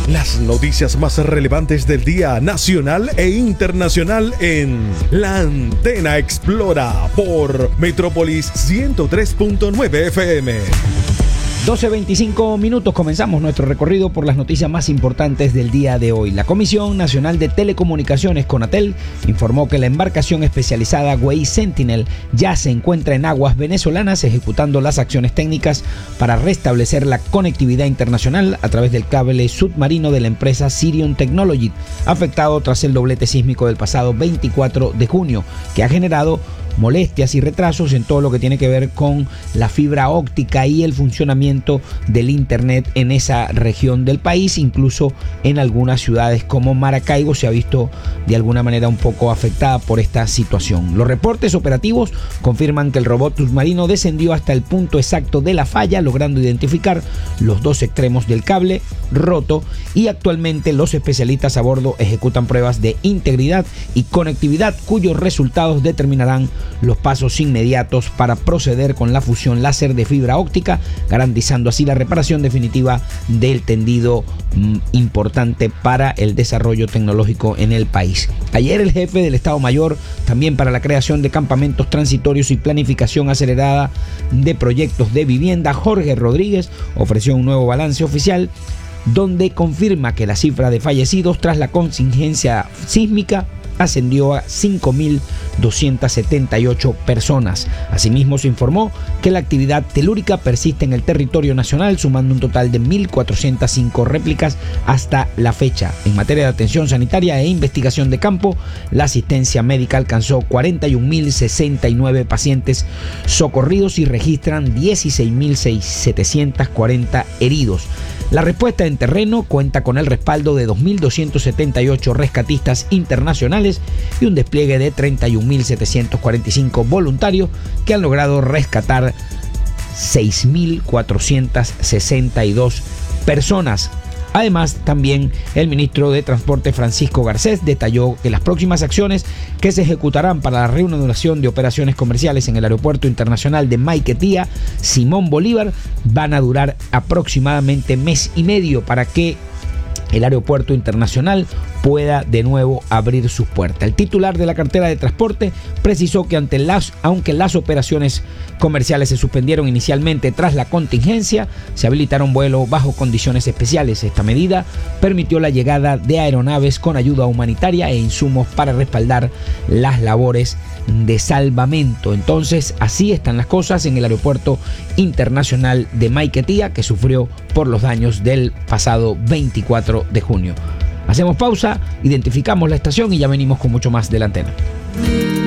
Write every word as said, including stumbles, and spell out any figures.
Las noticias más relevantes del día nacional e internacional en La Antena Explora por Metrópolis ciento tres punto nueve F M. doce veinticinco minutos, comenzamos nuestro recorrido por las noticias más importantes del día de hoy. La Comisión Nacional de Telecomunicaciones, CONATEL, informó que la embarcación especializada Way Sentinel ya se encuentra en aguas venezolanas ejecutando las acciones técnicas para restablecer la conectividad internacional a través del cable submarino de la empresa Sirion Technology, afectado tras el doblete sísmico del pasado veinticuatro de junio, que ha generado molestias y retrasos en todo lo que tiene que ver con la fibra óptica y el funcionamiento del internet en esa región del país. Incluso en algunas ciudades como Maracaibo se ha visto de alguna manera un poco afectada por esta situación. Los reportes operativos confirman que el robot submarino descendió hasta el punto exacto de la falla, logrando identificar los dos extremos del cable roto, y actualmente los especialistas a bordo ejecutan pruebas de integridad y conectividad cuyos resultados determinarán los pasos inmediatos para proceder con la fusión láser de fibra óptica, garantizando así la reparación definitiva del tendido mm, importante para el desarrollo tecnológico en el país. Ayer el jefe del Estado Mayor, también para la creación de campamentos transitorios y planificación acelerada de proyectos de vivienda, Jorge Rodríguez, ofreció un nuevo balance oficial donde confirma que la cifra de fallecidos tras la contingencia sísmica ascendió a cinco mil doscientas setenta y ocho personas. Asimismo, se informó que la actividad telúrica persiste en el territorio nacional, sumando un total de mil cuatrocientas cinco réplicas hasta la fecha. En materia de atención sanitaria e investigación de campo, la asistencia médica alcanzó cuarenta y un mil sesenta y nueve pacientes socorridos y registran dieciséis mil setecientos cuarenta heridos. La respuesta en terreno cuenta con el respaldo de dos mil doscientos setenta y ocho rescatistas internacionales y un despliegue de treinta y un mil setecientos cuarenta y cinco voluntarios que han logrado rescatar seis mil cuatrocientas sesenta y dos personas. Además, también el ministro de Transporte, Francisco Garcés, detalló que las próximas acciones que se ejecutarán para la reanudación de operaciones comerciales en el Aeropuerto Internacional de Maiquetía, Simón Bolívar, van a durar aproximadamente mes y medio para que el aeropuerto internacional pueda de nuevo abrir sus puertas. El titular de la cartera de transporte precisó que ante las, aunque las operaciones comerciales se suspendieron inicialmente tras la contingencia, se habilitaron vuelos bajo condiciones especiales. Esta medida permitió la llegada de aeronaves con ayuda humanitaria e insumos para respaldar las labores de salvamento. Entonces, así están las cosas en el aeropuerto internacional de Maiquetía, que sufrió por los daños del pasado veinticuatro de junio. Hacemos pausa, identificamos la estación y ya venimos con mucho más de La Antena.